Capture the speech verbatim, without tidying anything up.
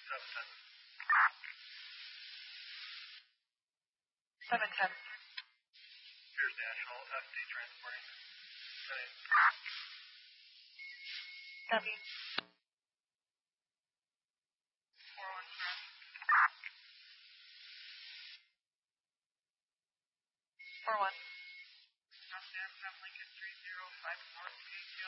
seven ten. Here's National, F D transporting. Okay. Copy. four one seven. four one. South San Lincoln three zero five four.